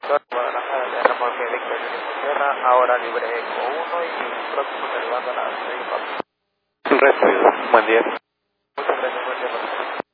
Guadalajara, ya estamos que Víctor funciona, ahora libre Eco 1 y próximo derivando a las 6. Recibido. Buen día. Muchas gracias, buen día.